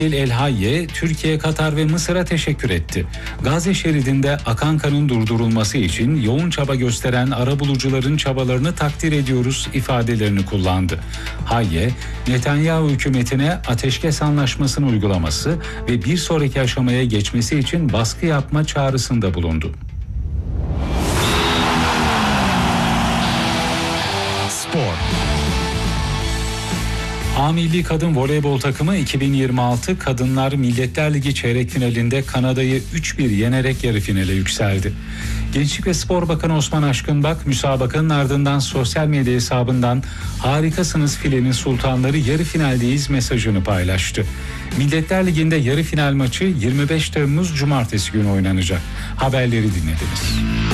El Hayye, Türkiye, Katar ve Mısır'a teşekkür etti. Gazze şeridinde akan kanın durdurulması için yoğun çaba gösteren arabulucuların çabalarını takdir ediyoruz ifadelerini kullandı. Hayye, Netanyahu hükümetine ateşkes anlaşmasını uygulaması ve bir sonraki aşamaya geçmesi için baskı yapma çağrısında bulundu. Spor. A Milli Kadın Voleybol takımı 2026 Kadınlar Milletler Ligi çeyrek finalinde Kanada'yı 3-1 yenerek yarı finale yükseldi. Gençlik ve Spor Bakanı Osman Aşkınbak, müsabakanın ardından sosyal medya hesabından "Harikasınız filenin sultanları, yarı finaldeyiz" mesajını paylaştı. Milletler Ligi'nde yarı final maçı 25 Temmuz Cumartesi günü oynanacak. Haberleri dinlediniz.